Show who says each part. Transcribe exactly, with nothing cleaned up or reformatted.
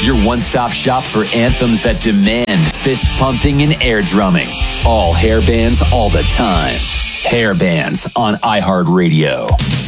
Speaker 1: your one-stop shop for anthems that demand fist pumping and air drumming. All hair bands all the time. Hair bands on iHeartRadio.